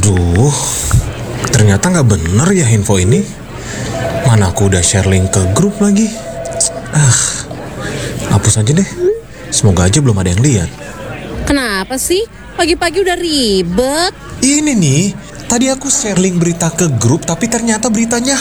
Aduh, ternyata nggak bener ya info ini. Mana aku udah share link ke grup lagi. Hapus aja deh. Semoga aja belum ada yang lihat. Kenapa sih? Pagi-pagi udah ribet. Ini nih, tadi aku share link berita ke grup, tapi ternyata beritanya